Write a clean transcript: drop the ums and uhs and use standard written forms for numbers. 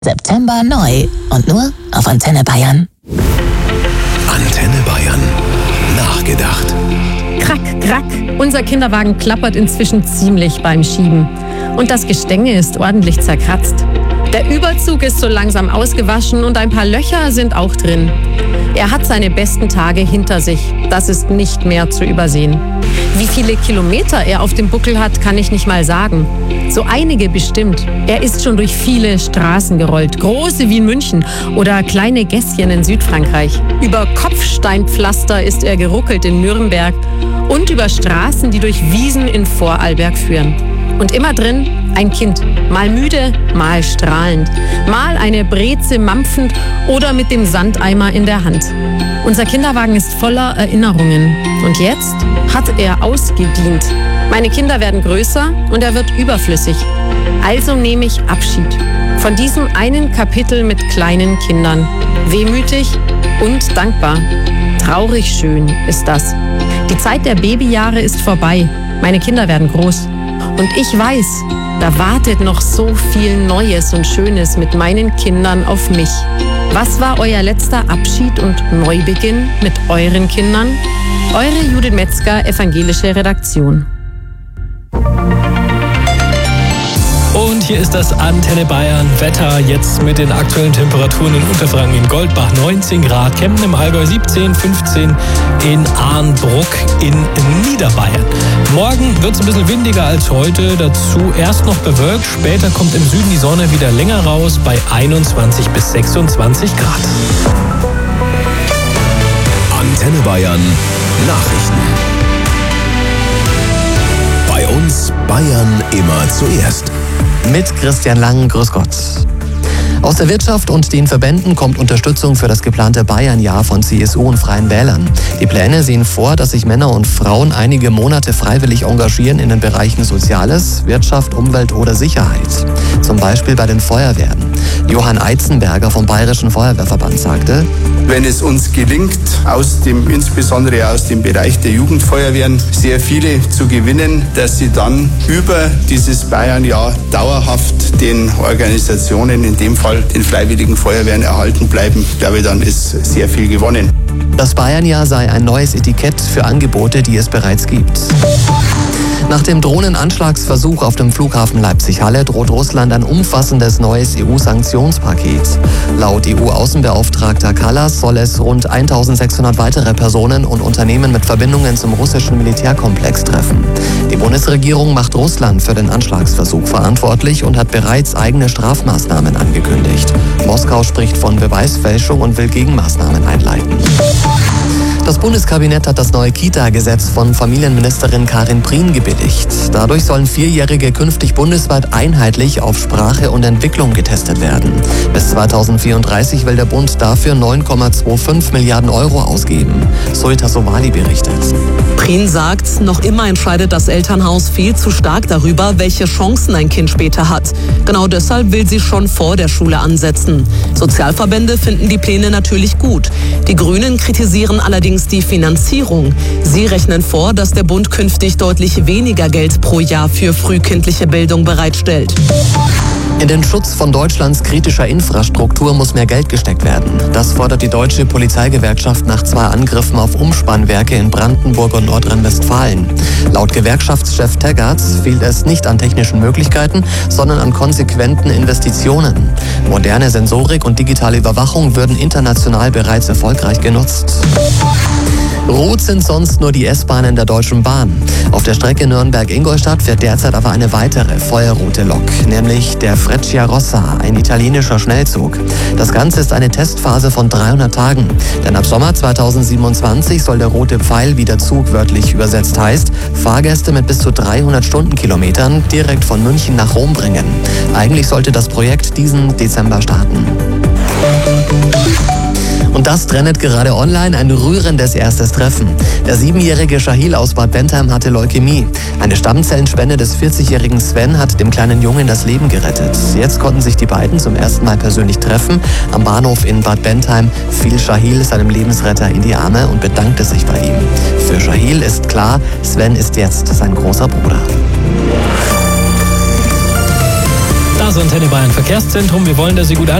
September neu und nur auf Antenne Bayern. Antenne Bayern. Nachgedacht. Krack, krack. Unser Kinderwagen klappert inzwischen ziemlich beim Schieben. Und das Gestänge ist ordentlich zerkratzt. Der Überzug ist so langsam ausgewaschen und ein paar Löcher sind auch drin. Er hat seine besten Tage hinter sich. Das ist nicht mehr zu übersehen. Wie viele Kilometer er auf dem Buckel hat, kann ich nicht mal sagen. So einige bestimmt. Er ist schon durch viele Straßen gerollt. Große wie in München oder kleine Gässchen in Südfrankreich. Über Kopfsteinpflaster ist er geruckelt in Nürnberg und über Straßen, die durch Wiesen in Vorarlberg führen. Und immer drin ein Kind, mal müde, mal strahlend, mal eine Breze mampfend oder mit dem Sandeimer in der Hand. Unser Kinderwagen ist voller Erinnerungen. Und jetzt hat er ausgedient. Meine Kinder werden größer und er wird überflüssig. Also nehme ich Abschied von diesem einen Kapitel mit kleinen Kindern. Wehmütig und dankbar. Traurig schön ist das. Die Zeit der Babyjahre ist vorbei. Meine Kinder werden groß. Und ich weiß, da wartet noch so viel Neues und Schönes mit meinen Kindern auf mich. Was war euer letzter Abschied und Neubeginn mit euren Kindern? Eure Judith Metzger, evangelische Redaktion. Und hier ist das Antenne Bayern Wetter, jetzt mit den aktuellen Temperaturen in Unterfranken, in Goldbach 19 Grad, Kempten im Allgäu 17, 15 in Arnbruck in Niederbayern. Morgen wird es ein bisschen windiger als heute, dazu erst noch bewölkt, später kommt im Süden die Sonne wieder länger raus bei 21 bis 26 Grad. Antenne Bayern Nachrichten. Bei uns Bayern immer zuerst. Mit Christian Lang, grüß Gott. Aus der Wirtschaft und den Verbänden kommt Unterstützung für das geplante Bayernjahr von CSU und Freien Wählern. Die Pläne sehen vor, dass sich Männer und Frauen einige Monate freiwillig engagieren in den Bereichen Soziales, Wirtschaft, Umwelt oder Sicherheit. Zum Beispiel bei den Feuerwehren. Johann Eizenberger vom Bayerischen Feuerwehrverband sagte: Wenn es uns gelingt, insbesondere aus dem Bereich der Jugendfeuerwehren, sehr viele zu gewinnen, dass sie dann über dieses Bayernjahr dauerhaft den Organisationen, in dem Fall den Freiwilligen Feuerwehren, erhalten bleiben, ich glaube, dann ist sehr viel gewonnen. Das Bayernjahr sei ein neues Etikett für Angebote, die es bereits gibt. Nach dem Drohnenanschlagsversuch auf dem Flughafen Leipzig-Halle droht Russland ein umfassendes neues EU-Sanktionspaket. Laut EU-Außenbeauftragter Kallas soll es rund 1600 weitere Personen und Unternehmen mit Verbindungen zum russischen Militärkomplex treffen. Die Bundesregierung macht Russland für den Anschlagsversuch verantwortlich und hat bereits eigene Strafmaßnahmen angekündigt. Moskau spricht von Beweisfälschung und will Gegenmaßnahmen einleiten. Das Bundeskabinett hat das neue Kita-Gesetz von Familienministerin Karin Prien gebilligt. Dadurch sollen Vierjährige künftig bundesweit einheitlich auf Sprache und Entwicklung getestet werden. Bis 2034 will der Bund dafür 9,25 Milliarden Euro ausgeben. Sulta Sowali berichtet. Prien sagt, noch immer entscheidet das Elternhaus viel zu stark darüber, welche Chancen ein Kind später hat. Genau deshalb will sie schon vor der Schule ansetzen. Sozialverbände finden die Pläne natürlich gut. Die Grünen kritisieren allerdings die Finanzierung. Sie rechnen vor, dass der Bund künftig deutlich weniger Geld pro Jahr für frühkindliche Bildung bereitstellt. In den Schutz von Deutschlands kritischer Infrastruktur muss mehr Geld gesteckt werden. Das fordert die Deutsche Polizeigewerkschaft nach 2 Angriffen auf Umspannwerke in Brandenburg und Nordrhein-Westfalen. Laut Gewerkschaftschef Teggerts fehlt es nicht an technischen Möglichkeiten, sondern an konsequenten Investitionen. Moderne Sensorik und digitale Überwachung würden international bereits erfolgreich genutzt. Rot sind sonst nur die S-Bahnen der Deutschen Bahn. Auf der Strecke Nürnberg-Ingolstadt fährt derzeit aber eine weitere feuerrote Lok, nämlich der Frecciarossa, ein italienischer Schnellzug. Das Ganze ist eine Testphase von 300 Tagen, denn ab Sommer 2027 soll der rote Pfeil, wie der Zug wörtlich übersetzt heißt, Fahrgäste mit bis zu 300 Stundenkilometern direkt von München nach Rom bringen. Eigentlich sollte das Projekt diesen Dezember starten. Und das trendet gerade online ein rührendes erstes Treffen. Der 7-jährige Shahil aus Bad Bentheim hatte Leukämie. Eine Stammzellenspende des 40-jährigen Sven hat dem kleinen Jungen das Leben gerettet. Jetzt konnten sich die beiden zum ersten Mal persönlich treffen. Am Bahnhof in Bad Bentheim fiel Shahil seinem Lebensretter in die Arme und bedankte sich bei ihm. Für Shahil ist klar, Sven ist jetzt sein großer Bruder. Das Antenne Bayern Verkehrszentrum. Wir wollen, dass Sie gut